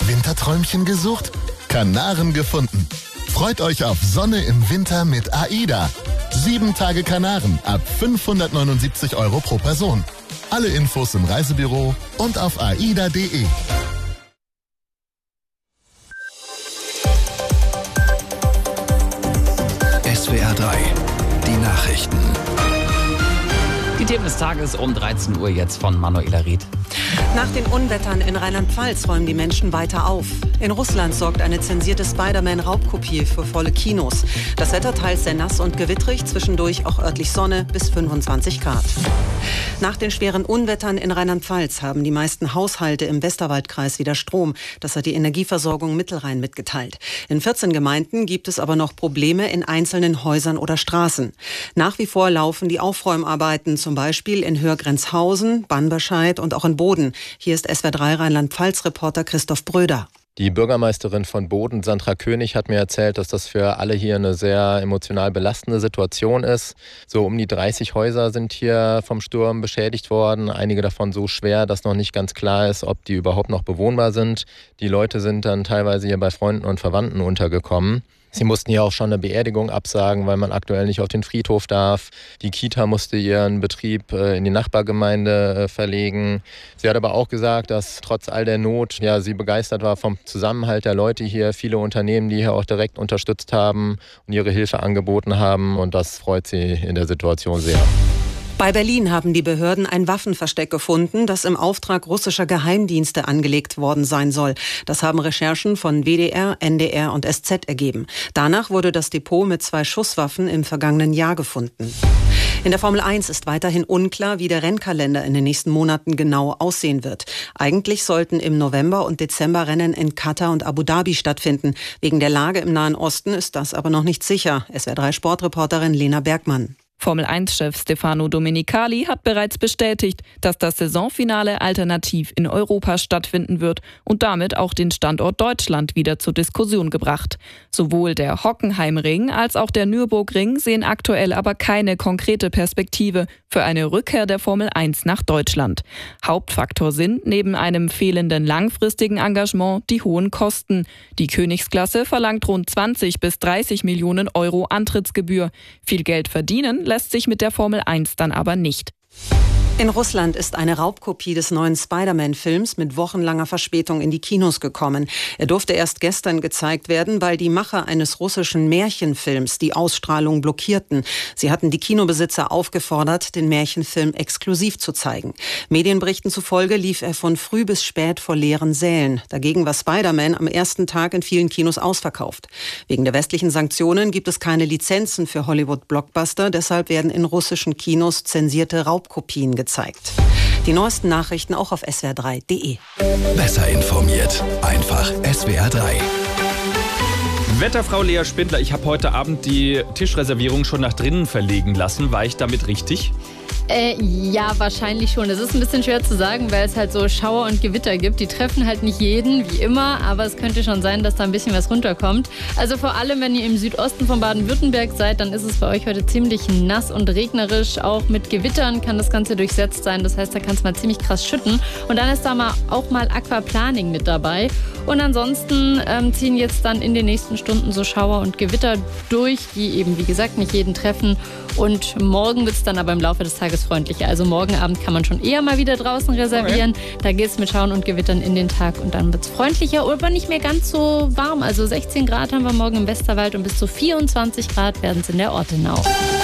Winterträumchen gesucht? Kanaren gefunden. Freut euch auf Sonne im Winter mit AIDA. 7 Tage Kanaren ab 579 € pro Person. Alle Infos im Reisebüro und auf aida.de. SWR 3, die Nachrichten. Die Themen des Tages um 13 Uhr jetzt von Manuela Ried. Nach den Unwettern in Rheinland-Pfalz räumen die Menschen weiter auf. In Russland sorgt eine zensierte Spider-Man-Raubkopie für volle Kinos. Das Wetter teils sehr nass und gewittrig, zwischendurch auch örtlich Sonne bis 25 Grad. Nach den schweren Unwettern in Rheinland-Pfalz haben die meisten Haushalte im Westerwaldkreis wieder Strom. Das hat die Energieversorgung Mittelrhein mitgeteilt. In 14 Gemeinden gibt es aber noch Probleme in einzelnen Häusern oder Straßen. Nach wie vor laufen die Aufräumarbeiten, zum Beispiel in Hörgrenzhausen, Banberscheid und auch in Boden. Hier ist SWR 3 Rheinland-Pfalz-Reporter Christoph Bröder. Die Bürgermeisterin von Boden, Sandra König, hat mir erzählt, dass das für alle hier eine sehr emotional belastende Situation ist. So um die 30 Häuser sind hier vom Sturm beschädigt worden. Einige davon so schwer, dass noch nicht ganz klar ist, ob die überhaupt noch bewohnbar sind. Die Leute sind dann teilweise hier bei Freunden und Verwandten untergekommen. Sie mussten hier auch schon eine Beerdigung absagen, weil man aktuell nicht auf den Friedhof darf. Die Kita musste ihren Betrieb in die Nachbargemeinde verlegen. Sie hat aber auch gesagt, dass trotz all der Not, sie begeistert war vom Zusammenhalt der Leute hier. Viele Unternehmen, die hier auch direkt unterstützt haben und ihre Hilfe angeboten haben. Und das freut sie in der Situation sehr. Bei Berlin haben die Behörden ein Waffenversteck gefunden, das im Auftrag russischer Geheimdienste angelegt worden sein soll. Das haben Recherchen von WDR, NDR und SZ ergeben. Danach wurde das Depot mit 2 Schusswaffen im vergangenen Jahr gefunden. In der Formel 1 ist weiterhin unklar, wie der Rennkalender in den nächsten Monaten genau aussehen wird. Eigentlich sollten im November und Dezember Rennen in Katar und Abu Dhabi stattfinden. Wegen der Lage im Nahen Osten ist das aber noch nicht sicher. SWR 3 Sportreporterin Lena Bergmann. Formel-1-Chef Stefano Domenicali hat bereits bestätigt, dass das Saisonfinale alternativ in Europa stattfinden wird und damit auch den Standort Deutschland wieder zur Diskussion gebracht. Sowohl der Hockenheimring als auch der Nürburgring sehen aktuell aber keine konkrete Perspektive für eine Rückkehr der Formel 1 nach Deutschland. Hauptfaktor sind neben einem fehlenden langfristigen Engagement die hohen Kosten. Die Königsklasse verlangt rund 20 bis 30 Millionen € Antrittsgebühr. Viel Geld verdienen lässt sich mit der Formel 1 dann aber nicht. In Russland ist eine Raubkopie des neuen Spider-Man-Films mit wochenlanger Verspätung in die Kinos gekommen. Er durfte erst gestern gezeigt werden, weil die Macher eines russischen Märchenfilms die Ausstrahlung blockierten. Sie hatten die Kinobesitzer aufgefordert, den Märchenfilm exklusiv zu zeigen. Medienberichten zufolge lief er von früh bis spät vor leeren Sälen. Dagegen war Spider-Man am ersten Tag in vielen Kinos ausverkauft. Wegen der westlichen Sanktionen gibt es keine Lizenzen für Hollywood-Blockbuster. Deshalb werden in russischen Kinos zensierte Raubkopien gezeigt. Die neuesten Nachrichten auch auf swr3.de. Besser informiert. Einfach SWR 3. Wetterfrau Lea Spindler, ich habe heute Abend die Tischreservierung schon nach drinnen verlegen lassen. War ich damit richtig? Ja, wahrscheinlich schon. Das ist ein bisschen schwer zu sagen, weil es halt so Schauer und Gewitter gibt. Die treffen halt nicht jeden, wie immer, aber es könnte schon sein, dass da ein bisschen was runterkommt. Also vor allem, wenn ihr im Südosten von Baden-Württemberg seid, dann ist es bei euch heute ziemlich nass und regnerisch. Auch mit Gewittern kann das Ganze durchsetzt sein. Das heißt, da kann es mal ziemlich krass schütten. Und dann ist da auch mal Aquaplaning mit dabei. Und ansonsten ziehen jetzt dann in den nächsten Stunden so Schauer und Gewitter durch, die eben, wie gesagt, nicht jeden treffen. Und morgen wird es dann aber im Laufe des Tages freundlicher. Also morgen Abend kann man schon eher mal wieder draußen reservieren. Okay. Da geht es mit Schauen und Gewittern in den Tag und dann wird es freundlicher, aber nicht mehr ganz so warm. Also 16 Grad haben wir morgen im Westerwald und bis zu 24 Grad werden es in der Ortenau.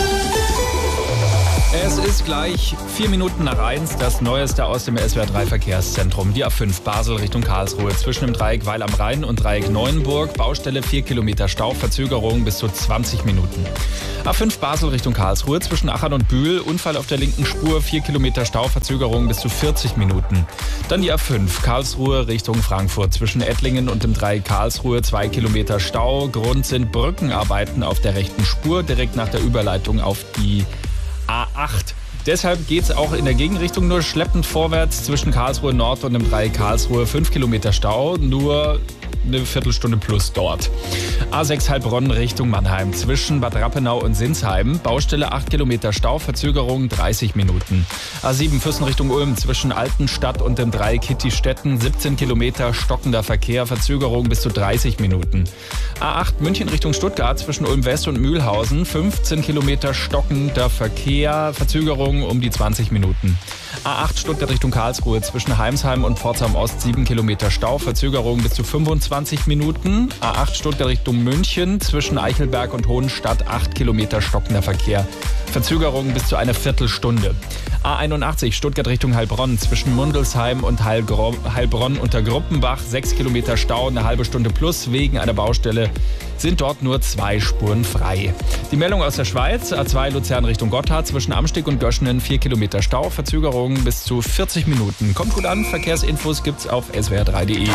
Es ist gleich 4 Minuten nach 1, das Neueste aus dem SWR 3 Verkehrszentrum. Die A5 Basel Richtung Karlsruhe zwischen dem Dreieck Weil am Rhein und Dreieck Neuenburg. Baustelle 4 Kilometer Stau, Verzögerung bis zu 20 Minuten. A5 Basel Richtung Karlsruhe zwischen Achern und Bühl. Unfall auf der linken Spur, 4 Kilometer Stau, Verzögerung bis zu 40 Minuten. Dann die A5 Karlsruhe Richtung Frankfurt zwischen Ettlingen und dem Dreieck Karlsruhe. 2 Kilometer Stau. Grund sind Brückenarbeiten auf der rechten Spur, direkt nach der Überleitung auf die A8. Deshalb geht es auch in der Gegenrichtung nur schleppend vorwärts zwischen Karlsruhe Nord und dem Dreieck Karlsruhe. 5 Kilometer Stau. Nur eine Viertelstunde plus dort. A6 Heilbronn Richtung Mannheim. Zwischen Bad Rappenau und Sinsheim. Baustelle 8 Kilometer Stau, Verzögerung 30 Minuten. A7 Füssen Richtung Ulm. Zwischen Altenstadt und dem Dreieck Kittistetten 17 Kilometer stockender Verkehr, Verzögerung bis zu 30 Minuten. A8 München Richtung Stuttgart. Zwischen Ulm West und Mühlhausen 15 Kilometer stockender Verkehr, Verzögerung um die 20 Minuten. A8 Stuttgart Richtung Karlsruhe. Zwischen Heimsheim und Pforzheim Ost 7 Kilometer Stau, Verzögerung bis zu 25 Minuten. A8 Stuttgart Richtung München. Zwischen Eichelberg und Hohenstadt 8 Kilometer stockender Verkehr, Verzögerung bis zu einer Viertelstunde. A81 Stuttgart Richtung Heilbronn. Zwischen Mundelsheim und Heilbronn unter Gruppenbach 6 Kilometer Stau, eine halbe Stunde plus. Wegen einer Baustelle sind dort nur 2 Spuren frei. Die Meldung aus der Schweiz. A2 Luzern Richtung Gotthard. Zwischen Amsteg und Göschenen 4 Kilometer Stau, Verzögerung bis zu 40 Minuten. Kommt gut an, Verkehrsinfos gibt's auf swr3.de.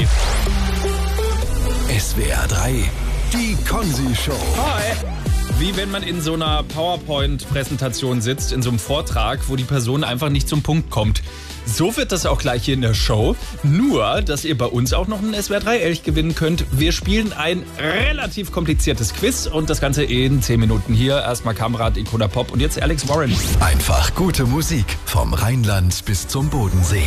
SWR 3, die Konzi-Show. Hi! Wie wenn man in so einer PowerPoint-Präsentation sitzt, in so einem Vortrag, wo die Person einfach nicht zum Punkt kommt. So wird das auch gleich hier in der Show. Nur, dass ihr bei uns auch noch einen SWR 3 Elch gewinnen könnt. Wir spielen ein relativ kompliziertes Quiz und das Ganze in 10 Minuten hier. Erstmal Kamerad, Icona Pop und jetzt Alex Warren. Einfach gute Musik vom Rheinland bis zum Bodensee.